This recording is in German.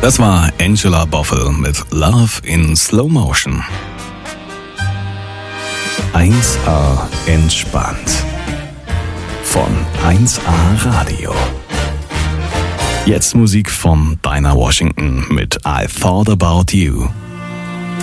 Das war Angela Boffel mit Love in Slow Motion. 1A entspannt. Von 1A Radio. Jetzt Musik von Dinah Washington mit I Thought About You.